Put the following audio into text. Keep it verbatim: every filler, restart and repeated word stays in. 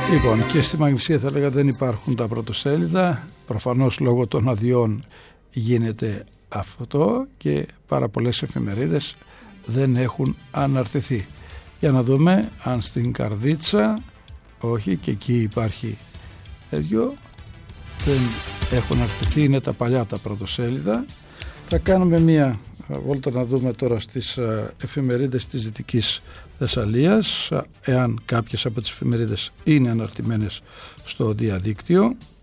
Λοιπόν, και στη Μαγνησία θα έλεγα δεν υπάρχουν τα πρωτοσέλιδα. Προφανώς λόγω των αδειών γίνεται αυτό και πάρα πολλές εφημερίδες δεν έχουν αναρτηθεί. Για να δούμε αν στην Καρδίτσα, όχι, και εκεί υπάρχει τέτοιο, δεν έχουν αναρτηθεί, είναι τα παλιά τα πρωτοσέλιδα. Θα κάνουμε μία βόλτα να δούμε τώρα στις εφημερίδες της Δυτικής Θεσσαλίας, εάν κάποιες από τις εφημερίδες είναι αναρτημένες στο διαδίκτυο.